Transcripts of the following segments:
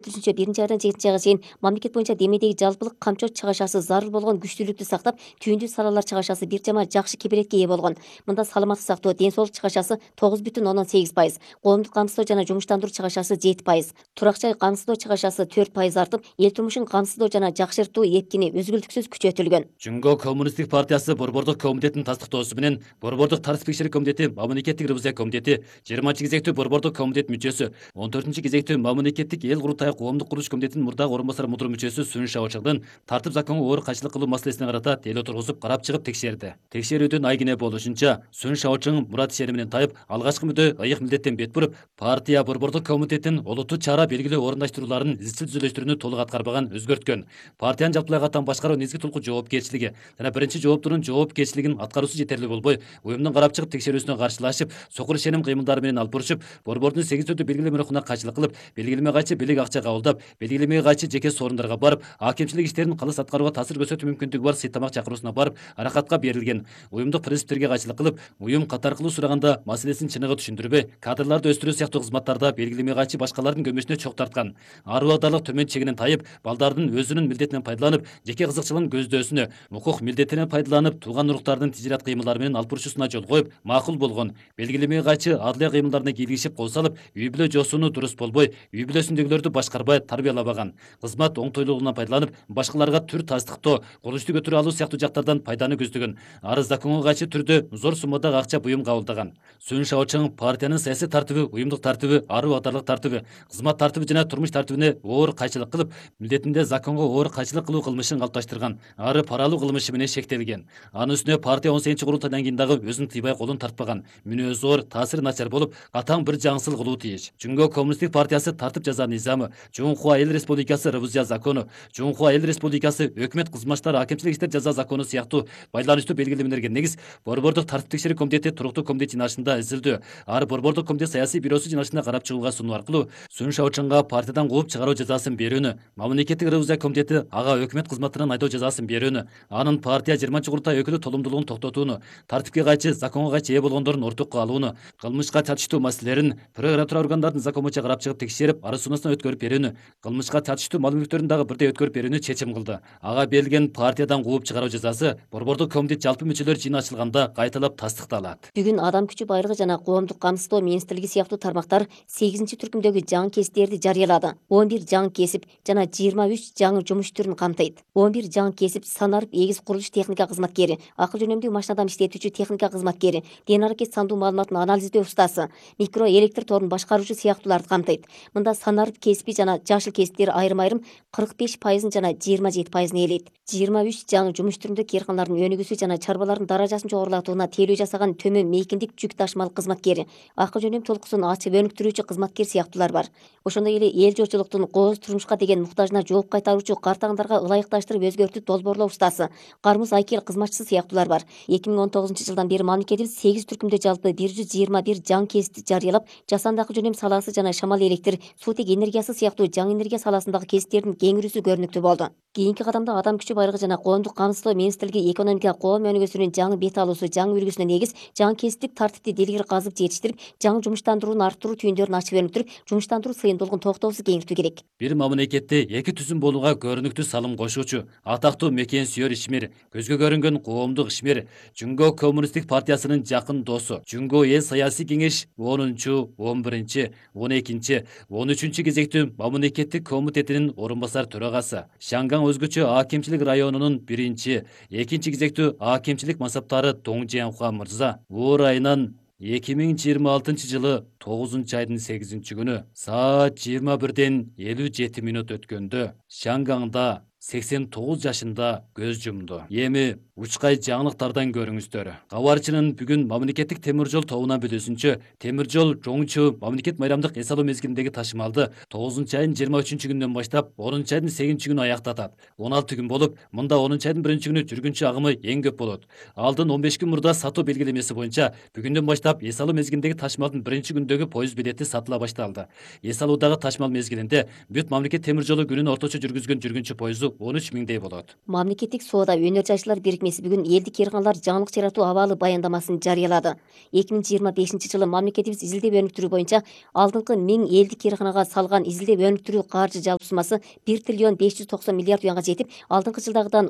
жеткирүүсүнчө 1-айдан 7-айга чейин мамлекет боюнча демедеги жалпылык камчоо чыгашасы зарыл болгон күчтүүлүктү сактап, түйүндүү салалар чыгашасы бир жама жакшы кепилетке ээ болгон. Мында саламаттык сактоо, ден соолук чыгашасы 9,8%, коомдук камсыздоо жана жумуштандыруу чыгашасы 7%, турак жай камсыздоо чыгашасы 4% артып, эл турмушун камсыздоо жана жакшыртуу эркини үзгүлтүксүз күчөтүлгөн. Жумго Коммунисттик партиясы Борбордук комитетин тастыктоосу менен Борбордук тартип текшерүү комитети, мамлекеттик ревизия комитети, 20 кезектүү Борбордук комитет мүчөсү, 14 кезектүү мамлекеттик эл курултайы коомдук курулуш комитетинин мурдагы орун басар мудур мүчөсү Сүн Шаочыңдын тартип законго оор кайшылык кылуу маселесине карата тейлөө тургузуп карап чыгып текшерди. Текшерүүдүн айгине болушунча, Сүн Шаочың мурат ишени менен тайып, алгачкы мүдө ыйык милдеттен бет буруп, партия Борбордук комитетин олуттуу чара белгилүү орундаштырууларын изчил түзүлүштүрүүнү толук аткарбаган, өзгөрткөн. Партиянын жалпылай каттам башкаруу негизги тулку жоопкерчилиги жана биринчи жооптунун жоопкерчилигин аткаруусу жетерли болбой, уюмдун карап чыгып текшерүүсүнө каршылашып, сокур ишеним кыймылдары менен алып бурушуп, борбордун 8 белгилеме рухуна кайчылык кылып, белгилеме кайчы белек акча кабылдап, белгилеме кайчы жеке сорундарга барып, акимчилик иштерин калыс аткарууга таасир көрсөтүү мүмкүндүгү бар сыйтамак чакыруусуна барып, аракатка берилген. Уюмдук принциптерге кайчылык кылып, уюм кат аркылуу сураганда маселесин чыныгы түшүндүрбөй, кадрларды өстүрүү сыяктуу кызматтарда белгилеме кайчы башкалардын көмөсүнө чок тарткан. Аруу адалдык төмөн чегинен тайып, балдардын өзүнүн милдетинен пайдаланып, жеке кызыкчылыгын көздөөсүнө, укук милдетинен пайдаланып, тууган уруктардын тижират кыймылдары менен алып бурушусуна жол коюп, макул болгон. Белгилеме кайчы адылия кыймылдарына кийлигишип кол салып, үй бүлө жосууну дурус болбой, үй бүлөсүндөгүлөрдү башкарбай, тарбиялабаган. Кызмат оңтойлуулугунан пайдаланып, башкаларга түр тастыктоо, курулушту көтөрө алуу сыяктуу жактардан пайданы көздөгөн. Ары законго кайчы түрдө зор суммадагы акча буюм кабылдаган. Сүн Шаочың партиянын саясий тартиби, уюмдук тартиби, аруу адалдык тартиби, кызмат тартиби жана турмуш тартибине оор кайчылык кылып, милдетинде законго оор кайчылык кылуу кылмышын калыпташтырган. Ары пара алуу кылмышы менен шектелген. Анын үстүнө партия 18-курултайдан кийин дагы өзүн тыйбай колун тартпаган. Мүнөзү оор, таасири начар болуп, катаң бир жаңсыл кылуу тийиш. Жумго Коммунисттик партиясы тартип жаза низамы, Жумхуа эл республикасы ревизия закону, Жумхуа эл республикасы өкмөт кызматчылар акимчилик иштер жаза закону сыяктуу байланыштуу белгилемелерге негиз Борбордук тартип текшерүү комитети туруктуу комитет жыйналышында изилдөө, ары Борбордук комитет саясий бюросу жыйналышында карап чыгууга сунуу аркылуу Сүн Шаочыңга партиядан кууп чыгаруу жазасын берүүнү, мамлекеттик ревизия комитети ага өкмөт кызматынан айдоо жазасын берүүнү, анын партия 20-курултай өкүлү толумдуулугун токтотууну, тартипке кайчы, законго кайчы ээ болгондордун ортокко алууну, кылмышка чатыштуу маселелерин прокуратура органдардын закон боюнча карап чыгып текшерип, ары сунуусуна өткөрүп берүүнү, кылмышка чатыштуу мал мүлктөрүн дагы бирдей өткөрүп берүүнү чечим кылды. Ага берилген партиядан кууп чыгаруу жазасы Борбордук комитет жалпы мүчөлөр жыйыны ачылганда кайталап тастыкталат. Бүгүн адам күчү байлыгы жана коомдук камсыздоо министрлиги сыяктуу тармактар 8-түркүмдөгү жаңы кесиптерди жарыялады. 11 жаңы кесип жана 23 жаңы жумуш түрүн камтыйт. 11 жаңы кесип санарып эгиз курулуш техника кызматкери, акыл жөнөмдүү машинадан иштетүүчү техника кызматкери, ден аракет сандуу маалыматын анализдөө устасы, микро электр торун башкаруучу сыяктууларды камтыйт. Мында санарып кесипи жана жашыл кесиптер айрым-айрым 45% жана 27% ээлейт. 23 жаңы жумуш түрүндө кээрканалардын өнүгүүсү жана чарбалардын даражасын жогорулатууна тейлөө жасаган төмөн мейкиндик жүк ташымал кызматкери, акыл жөнөм толкусун ачып өнүктүрүүчү кызматкер сыяктуулар бар. Ошондой эле эл жочулуктун кооз турмушка деген муктажына жооп кайтаруучу картаңдарга ылайыкташтырып өзгөртүп долбоорлоо устасы, кармыз айкел кызматчысы сыяктуулар бар. 2019-жылдан бери мамлекетибиз 8 түркүмдө жалпы 121 жаңы кесипти жарыялап, жасанды акыл жөнөм саласы жана шамал электр, суутек энергиясы сыяктуу жаңы энергия саласындагы кесиптердин кеңирүүсү көрүнүктүү болду. Кийинки кадамда адам күчү байлыгы жана коомдук камсыздоо министрлиги экономика коом өнүгүүсүнүн жаңы бет алуусу, жаңы үлгүсүнө негиз жаңы кесиптик тартипти дилгир казып жетиштирип, жаңы жумуштандырууну арттыруу түйүндөрүн ачып өнүктүрүп, жумуштандыруу сыйымдуулугун токтоосуз кеңейтүү керек. Бир мамлекетте эки түзүм болууга көрүнүктүү салым кошуучу, атактуу мекен сүйөр ишмер, көзгө көрүнгөн коомдук ишмер, Жумго Коммунисттик партиясынын жакын досу, Жумго эл саясий кеңеш 10-чу, 11-чи, 12-чи, 13-чү кезектүү мамлекеттик комитетинин орун басар төрагасы, Шанган өзгөчө акимчилик районунун 1-чи, 2-чи кезектүү акимчилик мансаптары Доң Жиянхуа мырза оор айынан 2026-жылы 9-айдын 8-күнү саат 21:57 өткөндө Шангаңда 89 жашында көз жумду. Эми учкай жаңылыктардан көрүңүздөр. Кабарчынын бүгүн мамлекеттик темир жол тобунан билүүсүнчө, темир жол Жоңчу мамлекет майрамдык эс алуу мезгилиндеги ташымалды 9-айдын 23-күнүнөн баштап 10-айдын 8-күнү аяктатат. 16 күн болуп, мында 10-айдын 1-күнү жүргүнчү агымы эң көп болот. Алдын 15 күн мурда сатуу белгилемеси боюнча бүгүндөн баштап эс алуу мезгилиндеги ташымалдын 1-күндөгү поезд билети сатыла башталды. Эс алуудагы ташымал мезгилинде бүт мамлекет темир жолу күнүнө орточо жүргүзгөн жүргүнчү поезду 13 миңдей болот. Мамлекеттик соода өнөр жайчылар бирикмеси мекемеси бүгүн элдик кыйрылганlar жаңылык жаратуу абалы баяндамасын жарыялады. 2025 жылы мамлекетибиз изилдеп өнүктүрүү боюнча алдыңкы 1000 элдик кыйрылганага салган изилдеп өнүктүрүү каржы жалпы суммасы 1 триллион 590 миллиард юанга жетип, алдыңкы жылдагыдан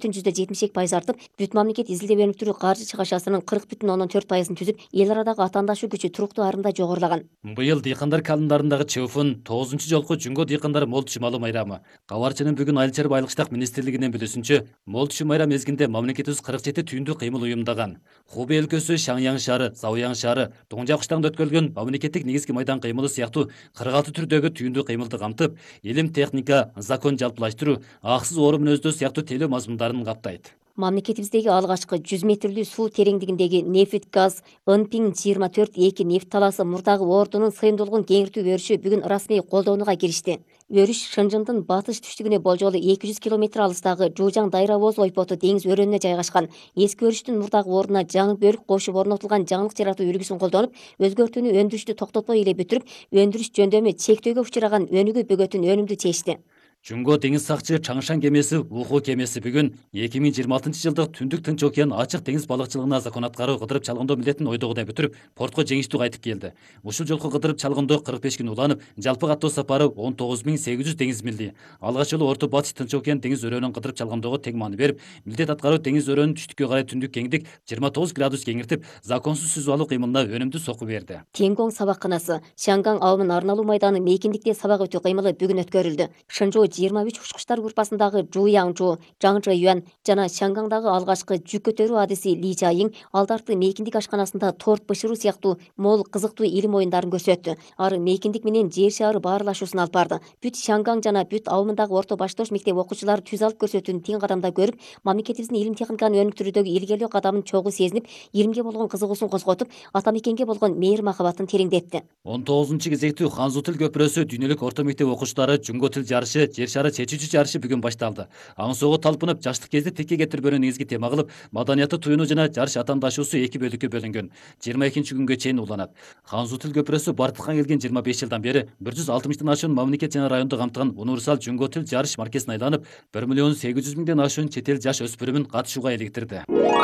10,72% артып, бүт мамлекет изилдеп өнүктүрүү каржы чыгышасынын 40,4%ын түзүп, эл арадагы атаандашуу күчү туруктуу арымда жогорулаган. Быйыл дыйкандар календарындагы ЧОФун 9 жолку Жүнгө дыйкандар мол түшүм майрамы. Кабарчынын бүгүн Айыл чарба айылчылык министрлигинен билүүсүнчө, мол түшүм майрам мезгилинде мамлекетибиз 47 түйүндүү кыймыл уюмдаган. Хубей өлкөсү, Шаңяң шаары, Заояң шаары, Доңжак кыштагында өткөрүлгөн мамлекеттик негизги майдан кыймылы сыяктуу 46 түрдөгү түйүндүү кыймылды камтып, илим, техника, закон жалпылаштыруу, аксыз орун мүнөздөө сыяктуу тейлөө мазмундарын каптайт. Мамлекетибиздеги алгачкы 100 метрлүү суу тереңдигиндеги нефть газ Ынпиң 24-2 нефть талаасы мурдагы ордунун сыйымдуулугун кеңиртүү өрүшү бүгүн расмий колдонууга киришти. Өрүш Шынжындын батыш түштүгүнө болжолу 200 км алыстагы Жужаң Дайравоз ойпоту деңиз өрөөнүнө жайгашкан. Эски өрүштүн мурдагы ордуна жаңы бөлүк кошуп орнотулган жаңылык жаратуу үлгүсүн колдонуп, өзгөртүүнү өндүрүштү токтотпой эле бүтүрүп, өндүрүш жөндөмү чектөөгө учураган өнүгүү бөгөтүн өнүмдүү чечти. Жүнгө деңиз сакчы Чаңшан кемеси, Уху кемеси бүгүн 2026 жылдык түндүк Тынч океан ачык деңиз балыкчылыгына закон аткаруу кыдырып чалгындоо милдетин ойдогудай бүтүрүп, портко жеңиштүү кайтып келди. Ушул жолку кыдырып чалгындоо 45 күн уланып, жалпы каттоо сапары 19800 деңиз милди. Алгач жолу Орто Батыш Тынч океан деңиз өрөөнүн кыдырып чалгындоого тең маани берип, милдет аткаруу деңиз өрөөнүн түштүккө карай түндүк кеңдик 29 градус кеңиртип, законсуз сүзүп алуу кыймылына өнүмдүү сокку берди. Тенгоң сабакканасы Шаңгаң ауымын арналуу майданы мейкиндикте сабак өтүү кыймылы бүгүн өткөрүлдү. Шынжоо 23 учкучтар группасындагы Жуяңжу, Жаңжы Юан жана Шаңгаңдагы алгачкы жүк көтөрүү адиси Ли Жайың алдарты мейкиндик ашканасында торт бышыруу сыяктуу мол кызыктуу илим оюндарын көрсөттү. Ары мейкиндик менен жер шаары баарлашуусун алып барды. Бүт Шаңгаң жана бүт ауымындагы орто баштош мектеп окуучулары түз алып көрсөтүүнү тең кадамда көрүп, мамлекетибиздин илим техниканы өнүктүрүүдөгү илгерлөө кадамын чогуу сезинип, илимге болгон кызыгуусун козготуп, ата мекенге болгон мээри махабатын тереңдетти. 19 кезектүү Ханзу тил көпүрөсү дүйнөлүк орто мектеп окуучулары Жүнгө тил жарышы, жер шары чечүүчү жарышы бүгүн башталды. Аңсоого талпынып, жаштык кезде текке кетирбөөнү негизги тема кылып, маданияты туюну жана жарыш атаандашуусу 2 бөлүккө бөлүнгөн. 22 күнгө чейин уланат. Ханзу тил көпүрөсү бартылган келген 25 жылдан бери 160тан ашуун мамлекет жана районду камтыган универсал Жүнгө тил жарыш маркесин айланып, 1,8 миллион ашуун чет эл жаш өспүрүмүн катышууга иликтирди.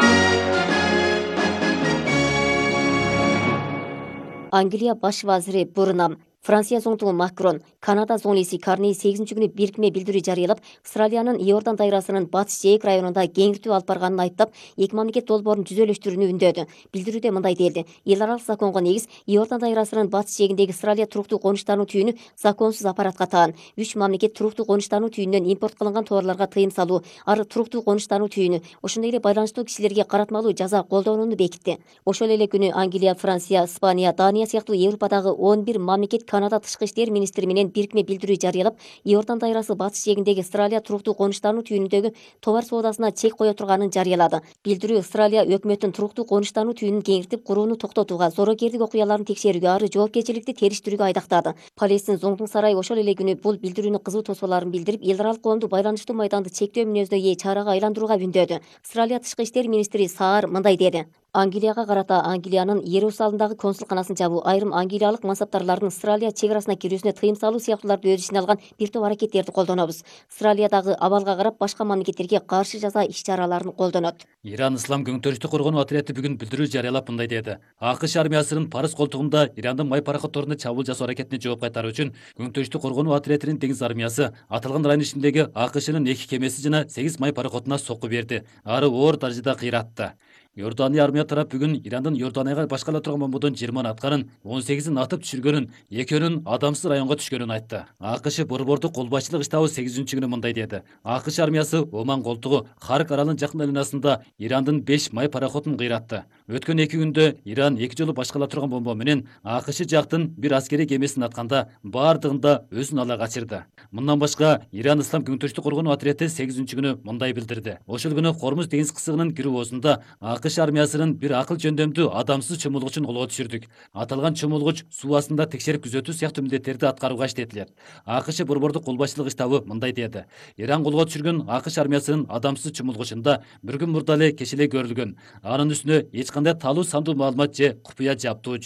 Англия баш вазири Бурнам, Франция зоңтугу Макрон, Канада зоңлиси Карней 8-күнү бирикме билдирүү жарыялап, Австралиянын Иордан дайрасынын батыш жээк районунда кеңиртүү алып барганын айыптап, эки мамлекет долбоорун жүзөлөштүрүүнү үндөдү. Билдирүүдө мындай делди: эл аралык законго негиз Иордан дайрасынын батыш жээгиндеги Австралия туруктуу конуштануу түйүнү законсуз аппаратка таан. Үч мамлекет туруктуу конуштануу түйүнүнөн импорт кылынган товарларга тыйым салуу, ары туруктуу конуштануу түйүнү, ошондой эле байланыштуу кишилерге каратмалуу жаза колдонууну бекитти. Ошол эле күнү Англия, Франция, Испания, Дания сыяктуу Европадагы 11 мамлекет Канада тышкы иштер министри менен бирикме билдирүү жарыялап, Иордан дайрасы батыш жээгиндеги Австралия туруктуу конуштануу түйүнүндөгү товар соодасына чек кое турганын жарыялады. Билдирүү Австралия өкмөтүнүн туруктуу конуштануу түйүнүн кеңиртип курууну токтотууга, зорокердик окуяларын текшерүүгө, ары жоопкерчиликти териштирүүгө айдактады. Палестин зоңдуң сарайы ошол эле күнү бул билдирүүнү кызуу тосууларын билдирип, эл аралык коомду байланыштуу майданды чектөө мүнөзүнө ээ чарага айландырууга үндөдү. Австралия тышкы иштер министри Саар мындай деди: Англияга карата Англиянын Иерусалимдагы консулканасын жабуу, айрым англиялык мансаптарлардын Австралия чек арасына кирүүсүнө тыйым салуу сыяктууларды өз ичине алган бир топ аракеттерди колдонобуз. Австралиядагы абалга карап башка мамлекеттерге каршы жаза иш-чараларын колдонот. Иран ислам көңтөрүштү коргонуу отряды бүгүн билдирүү жарыялап мындай деди: АКШ армиясынын Парыз колтугунда Ирандын май пароходдоруна чабуул жасоо аракетине жооп кайтаруу үчүн көңтөрүштү коргонуу отрядынын деңиз армиясы аталган район ичиндеги АКШнын 2 кемеси жана 8 май пароходуна сокку берди. Ары оор даражада кыйратты. Иордания армия тарап бүгүн Ирандын Иорданияга башкала турган бомбодон 20 аткарын, 18-ин атып түшүргөнүн, 2-өөнүн адамсыз районго түшкөнүн айтты. АКШ борбордук кол башчылык штабы 8-күнү мындай деди: АКШ армиясы Оман колтугу Харк аралынын жакын айланасында Ирандын 5 май пароходун кыйратты. Өткөн 2 күндө Иран 2 жолу башкала турган бомба менен АКШ жактын бир аскерий кемесин атканда баардыгында өзүн ала качырды. Мындан башка Иран ислам көңтөрүштү коргонуу отряды 8-күнү мындай билдирди: ошол күнү Кормуз деңиз кысыгынын кирүү оозунда АКШ армиясынын бир акыл жөндөмдүү адамсыз чомулгучун колго түшүрдүк. Аталган чомулгуч суу астында текшерип күзөтүү сыяктуу милдеттерди аткарууга иштетилет. АКШ борбордук кол башчылык штабы мындай деди: Иран колго түшүргөн АКШ армиясынын адамсыз чомулгучунда бир күн мурда эле кечээ көрүлгөн. Анын үстүнө эч кандай талуу сандуу маалымат же купуя жаптуу жок.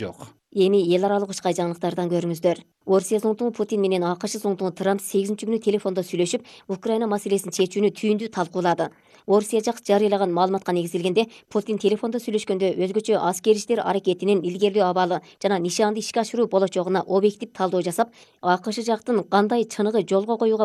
Эми эл аралык ышкай жаңылыктардан көрүңүздөр. Орусия зоңтуңу Путин менен АКШ зоңтуңу Трамп 8-күнү телефондо сүйлөшүп, Украина маселесин чечүүнү түйүндүү талкуулады. Орусия жак жарыялаган маалыматка негизделгенде, Путин телефондо сүйлөшкөндө өзгөчө аскер иштер аракетинин илгерилөө абалы жана нишанды ишке ашыруу болочогуна объектив талдоо жасап, АКШ жактын кандай чыныгы жолго коюуга